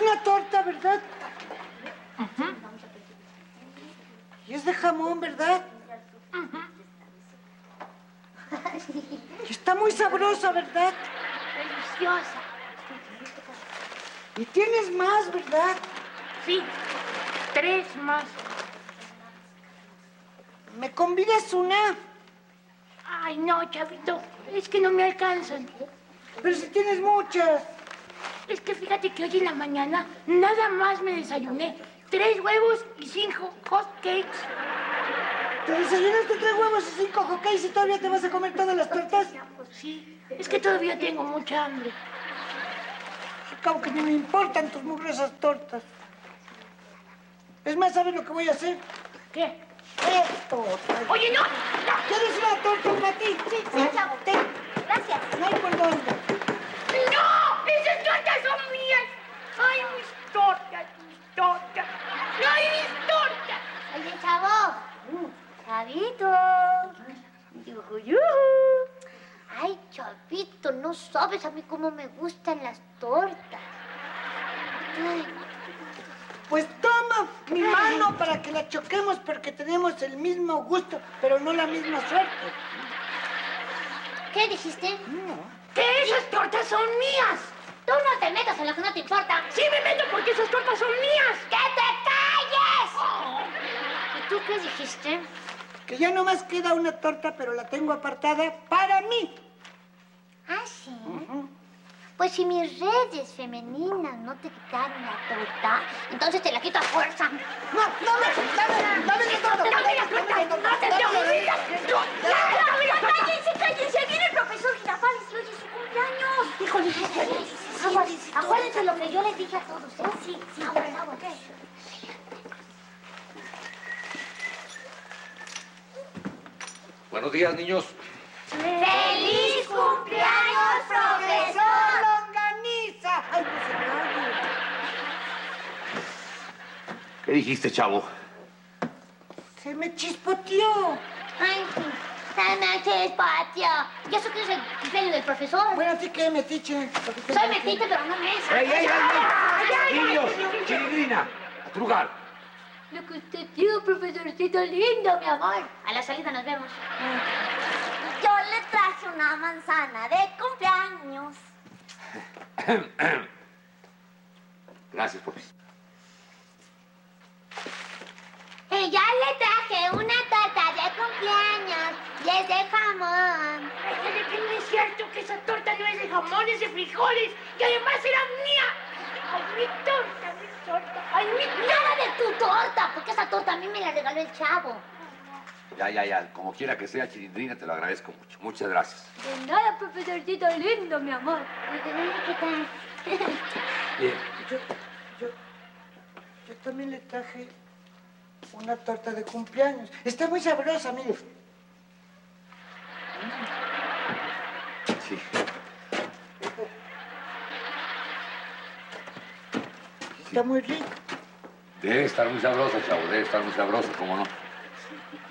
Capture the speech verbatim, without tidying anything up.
una torta, ¿verdad? Uh-huh. Y es de jamón, ¿verdad? Uh-huh. Y está muy sabrosa, ¿verdad? Deliciosa. Y tienes más, ¿verdad? Sí, tres más. ¿Me convidas una? Ay, no, Chavito, es que no me alcanzan. Pero si tienes muchas. Es que fíjate que hoy en la mañana nada más me desayuné tres huevos y cinco hot cakes. ¿Te desayunaste tres huevos y cinco hot cakes y todavía te vas a comer todas las tortas? Sí, es que todavía tengo mucha hambre. Al cabo que ni me importan tus mugrosas tortas. Es más, ¿sabes lo que voy a hacer? ¿Qué? Esto. Oye, no, no. ¿Quieres una torta para ti? Sí, sí, chavo. Ten. Gracias. No hay por dónde. ¡No! ¡Esas tortas son mías! ¡Ay, mis tortas, mis tortas! ¡Ay, mis tortas! Oye, chavo. Chavito. Yuju, yuju. Ay, chavito, no sabes a mí cómo me gustan las tortas. Ay. Pues toma mi mano para que la choquemos porque tenemos el mismo gusto, pero no la misma suerte. ¿Qué dijiste? No. ¡Que esas tortas son mías! Tú no te metas en lo que no te importa. ¡Sí me meto porque esas tortas son mías! ¡Que te calles! Oh. ¿Y tú qué dijiste? Que ya nomás queda una torta, pero la tengo apartada para mí. ¿Ah, sí? Uh-huh. Pues si mis redes femeninas no te quitaron la torta, entonces te la quito a fuerza. No, dame, dame, dame la torta. ¡Dame la torta! ¡No te olvides! ¡Cállense, cállense! ¡Viene el profesor Girafales y hoy es su cumpleaños! Híjole, Aguas, acuérdense lo que yo les dije a todos, ¿eh? Sí, sí. Aguas, aguas. Buenos días, niños. ¡Feliz cumpleaños, profesor! ¡Longaniza! Ay, no se me oye. ¿Qué dijiste, chavo? Se me chispoteó. Ay, sí. ¡Se me chispoteó! ¿Y eso qué es el cumpleaños del profesor? Bueno, así que metiche. Soy metiche, pero no me ¡Ey, ey, ey! ey! ¡Niños! ¡Chilindrina! ¡A tu lugar! Lo que usted diga, profesorcito lindo, mi amor. A la salida nos vemos. Yo le traje una manzana de cumpleaños. Gracias, papi. Y yo le traje una torta de cumpleaños y es de jamón. Ay, que no es cierto que esa torta no es de jamón, es de frijoles y además era mía. ¡Ay, mi torta, mi torta! ¡Ay, mi torta! Nada de tu torta, porque esa torta a mí me la regaló el chavo. Ya, ya, ya. Como quiera que sea, Chilindrina, te lo agradezco mucho. Muchas gracias. De nada, profesorcito lindo, mi amor. ¿Qué tal? Bien. Yo, yo, yo también le traje una torta de cumpleaños. Está muy sabrosa, mire. Sí. Está muy rica. Debe estar muy sabrosa, chavo. Debe estar muy sabrosa, ¿cómo no?